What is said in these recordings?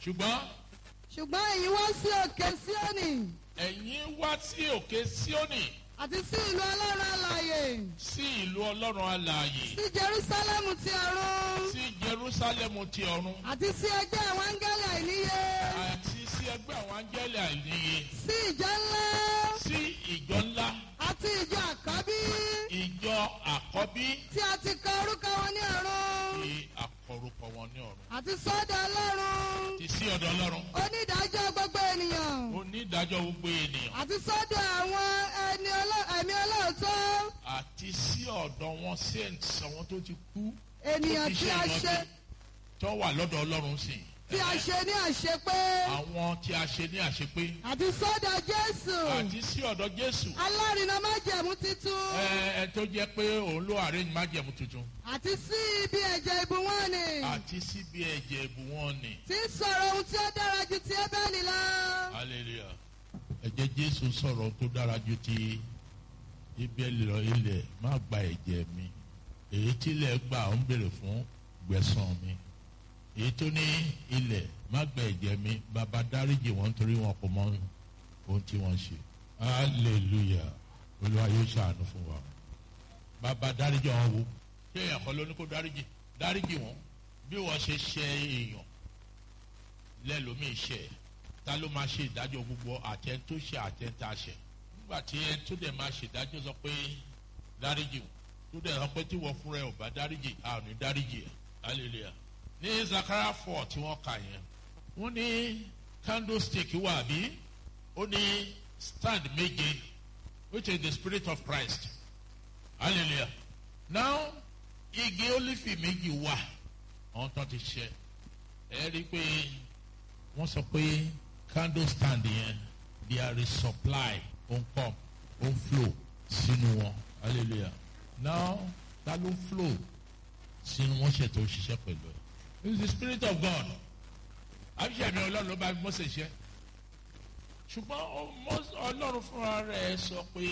ṣùgbọ́n ẹ̀yin wá sí òkè Síónì. ẹ̀yin wá sí òkè Síónì. àti sí ìlú Ọlọ́run alààyè. sí ìlú Ọlọ́run alààyè. sí Jerúsálẹ́mù ti ọ̀run. sí Jerúsálẹ́mù ti ọ̀run. àti sí ẹgbẹ́ àwọn áńgẹ́lì àìníye. àti sí ẹgbẹ́ àwọn áńgẹ́lì àìníye. sí ìjọ ńlá. sí ìjọ ńlá. àti ìjọ àkọ́bí. ìjọ àkọ́bí. tí a ti kọ orúkọ wọn ní ọ̀run. tí a kọ orúkọ wọn ní ọ̀run. àti sọ́dọ̀ Ọlọ́run. ti sí ọ̀dọ̀ Ọlọ́run. onídàájọ́ gbogbo ènìyàn. onídàájọ́ gbogbo ènìyàn. àti sọ́dọ̀ àwọn ẹ̀mí olóòótọ́. àti sí ọ̀dọ̀ wọn saints àwọn tó ti kú. ènìyàn tí a ṣe. tó wà lọ́dọ̀ Ọlọ́run sí. tí a ṣe ní àṣepé. àwọn tí a ṣe ní àṣepé. àti sọ́dọ̀ Jésù. àti sí ọ̀dọ̀ Jésù. alárinà májẹ̀mú titun. ẹ tó jẹ́ pé òun ló arrange májẹ̀mú tuntun. àti sí ibi ẹ̀jẹ̀ ìbùwọ́n ni. àti síbi ẹ̀jẹ̀ ìbùwọ́n ni. tí ń sọ̀rọ̀ ohun tí ó dára ju ti Ébẹ́lì lọ. hallelujah. ẹ̀jẹ̀ Jésù sọ̀rọ̀ tó dára ju ti Ébẹ́lì lọ. ilẹ̀ má gba ẹ̀jẹ̀ mi. èyí tí ilẹ̀ gbà ń béèrè fún gbẹ̀san mi. èyí tó ní ilẹ̀ má gba ẹ̀jẹ̀ mi, bàbá dáríjì wọn nítorí wọn kò mọ ohun tí wọ́n ṣe. hallelujah. Olúwa yóò ṣàánú fún wa. bàbá dáríjì wọn wo. ṣé èèyàn kan ló ní kó dáríjì wọn. bí wọ́n ṣe ṣe èèyàn lẹ́lòmíì ṣe ta ló máa ṣe ìdájọ́ gbogbo àtẹn tó ṣe àtẹn tá a ṣe. nígbà tí ẹ tó dẹ̀ máa ṣe ìdájọ́ sọ pé dáríjì wọn tó dẹ̀ sọ pé tí wọ́n fúnra ẹ̀ ò bá dáríjì a ò ní dáríjì ẹ̀. hallelujah. ní Zechariah 4 tí wọ́n kà yẹn wọ́n ní candlestick wà bí ó ní stand méje which is the spirit of Christ. hallelujah. now igi olifi méjì wà àwọn tó ti ṣe ẹ rí i pé wọ́n sọ pé candle stand yẹn there is supply on come on flow sínú wọn. hallelujah. now ta ló flow sínú wọn ṣètò òṣìṣẹ́ pẹ̀lú ẹ̀. it's the spirit of God. àbíṣe mi Ọlọ́run ló bá Mósè ṣe. ṣùgbọ́n Ọlọ́run fúnra rẹ̀ sọ pé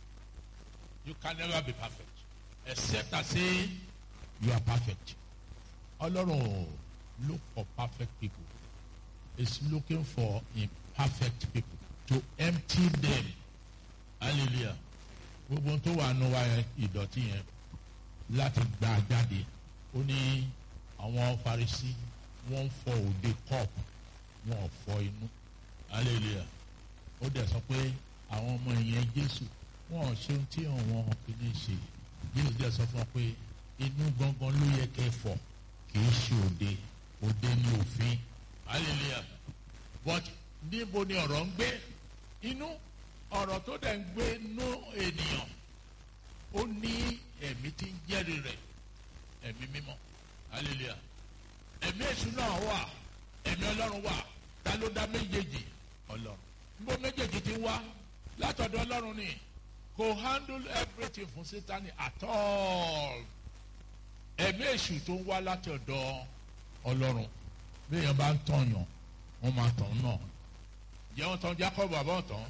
you can never be perfect except I say you are perfect. Ọlọ́run look for perfect people. Is looking for imperfect people to empty them. hallelujah. gbogbo tó wà nù wá ìdọ̀tí yẹn láti gbà jáde. ó ní àwọn Farisí wọ́n ń fọ òde cup wọn ò fọ inú. hallelujah. ó dẹ̀ sọ pé àwọn ọmọ ìyẹn Jésù wọn ò ṣe ohun tí àwọn kìíní ṣe. Jésù dẹ̀ sọ fún wọn pé inú gangan ló yẹ kẹ́ fọ kì í ṣe òde ní òfin. hallelujah. but níbo ni ọ̀rọ̀ ń gbé inú ọ̀rọ̀ tó dẹ̀ ń gbé nú ènìyàn ó ní ẹ̀mí tí ń jẹ́rìí rẹ̀ ẹ̀mí mímọ́. hallelujah. ẹ̀mí èṣù náà wà ẹ̀mí Ọlọ́run wà. ta ló dá méjèèjì? Ọlọ́run. níbo méjèèjì ti wá látọ̀dọ̀ Ọlọ́run ni. kò handle everything fún Sátánì at all. ẹ̀mí èṣù tó ń wá látọ̀dọ̀ Ọlọ́run bí èèyàn bá ń tọ̀yàn wọ́n máa tàn náà. jẹ́ wọ́n tán Jacob àbọ̀ tán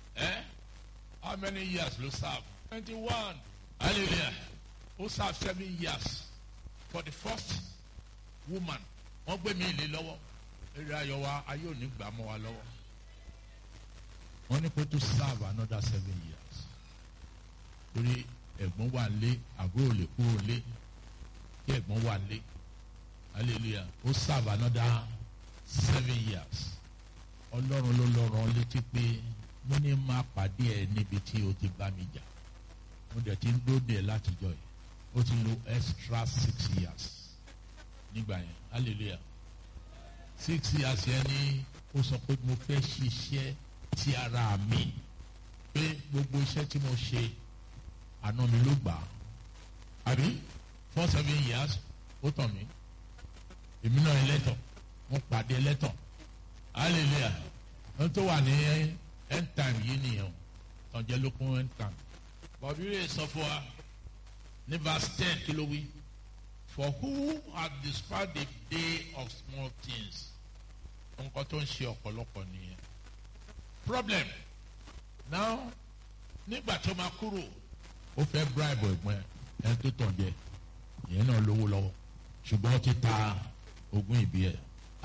how many years ló serve? 21. hallelujah. ó serve 7 years for the first woman. wọ́n gbé mi ìlé lọ́wọ́ eré ayọ̀ wa ayé òní gbà mọ́ wa lọ́wọ́. wọ́n ní kó tó serve another 7 years. torí ẹ̀gbọ́n wà lé àbúrò lè kúrò lé kí ẹ̀gbọ́n wà lé. hallelujah. ó serve another 7 years. Ọlọ́run ló lọ́rọ̀ létí pé mo ní máa pàdé ẹ níbi tí o ti bá mi jà. mo dẹ̀ ti ń dóde ẹ látijọ́ yìí. ó ti lo extra 6 years nígbà yẹn. hallelujah. 6 years yẹn ni ó sọ pé mo fẹ́ ṣiṣẹ́ ti ara mi. pé gbogbo iṣẹ́ tí mo ṣe àná mi ló gbà á. àbí for 7 years ó tàn mí. èmi náà ẹlẹ́tọ̀ mo pàdé ẹlẹ́tọ̀. hallelujah. wọ́n tó wà ní end time yìí nìyẹn tọ́jẹ́ ló kún end time. bọ̀bí rẹ̀ sọ fún wa ní verse 10 kí ló wí. for who had despised the day of small things. nǹkan tó ń ṣe ọ̀pọ̀lọpọ̀ nìyẹn. problem now nígbà tó máa kúrò ó fẹ́ bribe ẹ̀gbọ́n ẹ̀ tó tàn jẹ ìyẹn náà lówó lọ́wọ́ ṣùgbọ́n ó ti ta ogún ìbí ẹ̀.